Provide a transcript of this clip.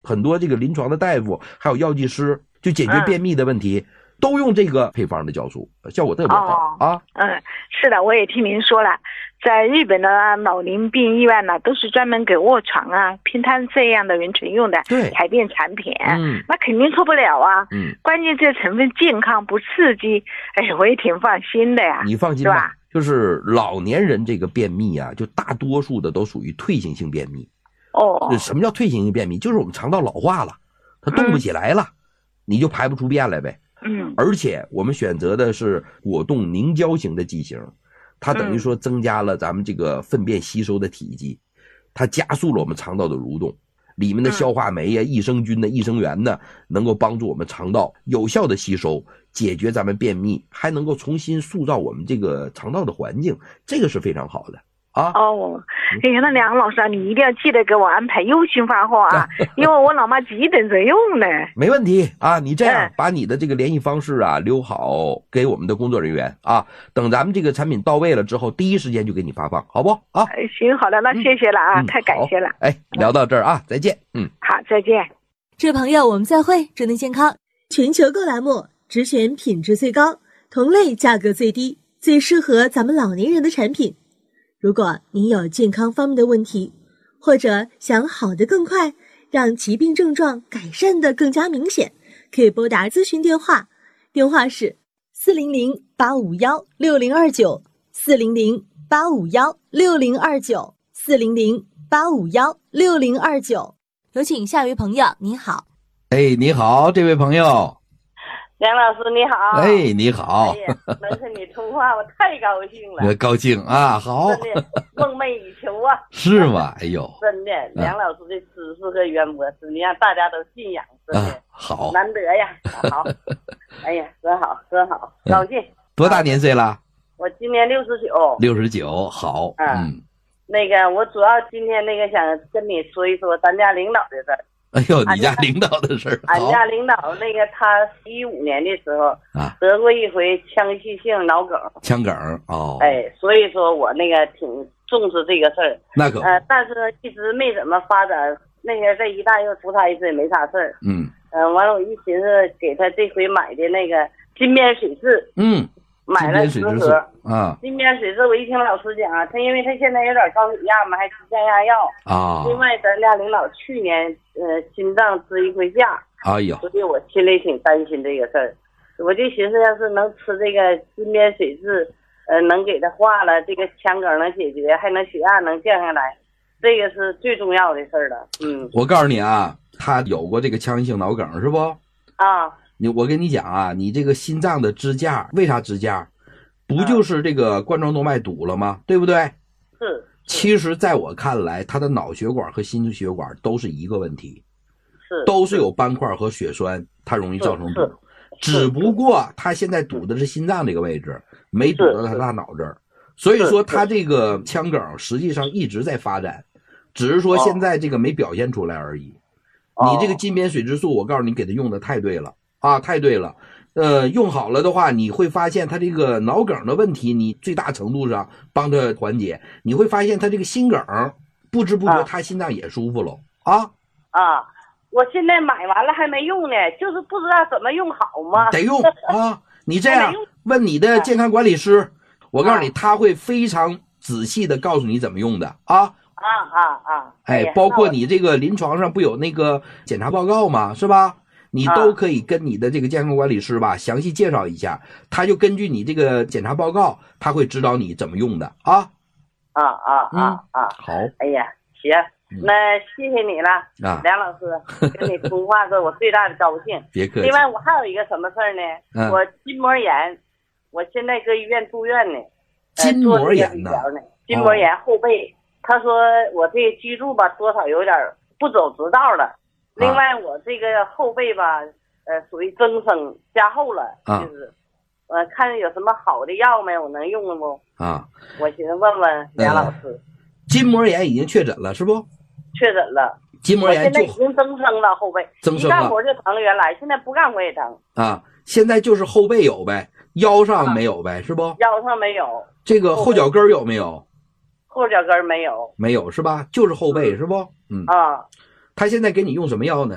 很多这个临床的大夫还有药剂师就解决便秘的问题，都用这个配方的酵素，效果特别好啊。 是的，我也听您说了，在日本的老龄病医院呢，都是专门给卧床啊、偏瘫这样的人群用的排便产品。那肯定错不了啊。关键这成分健康不刺激，我也挺放心的呀。 你放心吧，就是老年人这个便秘啊，就大多数的都属于退行性便秘。什么叫退行性便秘？就是我们肠道老化了，它动不起来了，你就排不出便来呗。而且我们选择的是果冻凝胶型的剂型，它等于说增加了咱们这个粪便吸收的体积，它加速了我们肠道的蠕动，里面的消化酶啊、益生菌的益生元呢，能够帮助我们肠道有效的吸收，解决咱们便秘，还能够重新塑造我们这个肠道的环境，这个是非常好的啊。 那梁老师啊，你一定要记得给我安排优先发货啊，因为我老妈急等着用呢。 没问题啊，你这样把你的这个联系方式啊留好给我们的工作人员啊，等咱们这个产品到位了之后，第一时间就给你发放，好不啊？ 行，好的，那谢谢了啊，太感谢了。 聊到这儿啊，再见。 好，再见。 这位朋友，我们再会。智能健康全球购栏目，只选品质最高、同类价格最低、最适合咱们老年人的产品。如果您有健康方面的问题，或者想好得更快，让疾病症状改善得更加明显，可以拨打咨询电话，电话是400-851-6029 400-851-6029 400-851-6029。有请下一位朋友，您好。 你好，这位朋友。 梁老师你好。 你好。 能和你通话我太高兴了。 高兴啊，好。 真的梦寐以求啊。 是吗？真的，梁老师的知识和渊博，实际上大家都信仰，真的。 好。 难得呀。好。真好，高兴。 多大年岁了？ 我今年69。 69，好。 我主要今天想跟你说一说咱家领导的事儿。 你家领导的事儿。 俺家领导他15年的时候得过一回腔隙性脑梗。 腔梗所以说我挺重视这个事儿。 那可但是一直没怎么发展。这一大又出他一次也没啥事儿。完了我一寻思给他这回买的金边水蛭。买了10盒金边水蛭。我一听老师讲他因为他现在有点高血压嘛，还吃降压药另外咱家领导去年心脏支一回架。所以我心里挺担心这个事儿。我就寻思要是能吃这个金边水蛭能给他化了，这个腔梗能解决，还能血压能降下来，这个是最重要的事儿了。 我告诉你啊，他有过这个腔隙性脑梗是不？我跟你讲啊，你这个心脏的支架，为啥支架？不就是这个冠状动脉堵了吗？对不对？ 是。 其实在我看来，他的脑血管和心血管都是一个问题，都是有斑块和血栓，它容易造成堵。只不过他现在堵的是心脏这个位置，没堵到他大脑这儿，所以说他这个腔梗实际上一直在发展，只是说现在这个没表现出来而已。你这个金边水蛭素，我告诉你，给他用的太对了。太对了，用好了的话，你会发现他这个脑梗的问题，你最大程度上帮他缓解。你会发现他这个心梗，不知不觉他心脏也舒服了我现在买完了还没用呢，就是不知道怎么用好嘛。 得用你这样问你的健康管理师，我告诉你，他会非常仔细的告诉你怎么用的包括你这个临床上不有那个检查报告吗？是吧？你都可以跟你的这个健康管理师吧详细介绍一下，他就根据你这个检查报告，他会指导你怎么用的好。 行，那谢谢你了梁老师，跟你通话是我最大的高兴。 别客气。 另外我还有一个什么事儿呢？我筋膜炎，我现在搁医院住院呢。 筋膜炎呢？ 筋膜炎后背，他说我这个脊柱吧多少有点不走直道了。另外我这个后背吧属于增生加厚了，就是看有什么好的药没，我能用了不？我寻思问问梁老师。 筋膜炎已经确诊了是不？ 确诊了。 筋膜炎现在已经增生了，后背增生了， 一干活就疼了，原来现在不干活也疼现在就是后背有呗，腰上没有呗，是不？ 腰上没有。 这个后脚跟有没有？ 后脚跟没有。 没有是吧？就是后背是不？他现在给你用什么药呢？